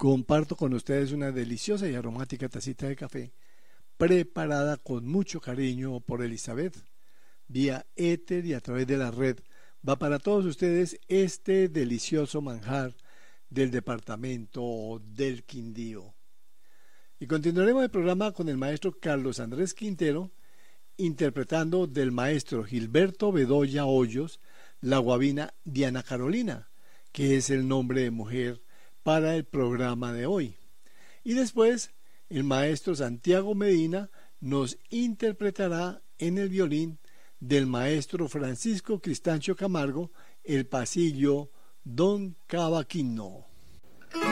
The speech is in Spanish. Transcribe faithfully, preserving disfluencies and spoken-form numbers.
comparto con ustedes una deliciosa y aromática tacita de café preparada con mucho cariño por Elizabeth, vía éter y a través de la red. Va para todos ustedes este delicioso manjar del departamento del Quindío. Y continuaremos el programa con el maestro Carlos Andrés Quintero, interpretando del maestro Gilberto Bedoya Hoyos la guabina Diana Carolina, que es el nombre de mujer para el programa de hoy. Y después el maestro Santiago Medina nos interpretará en el violín del maestro Francisco Cristancho Camargo el pasillo Don Cavaquinho.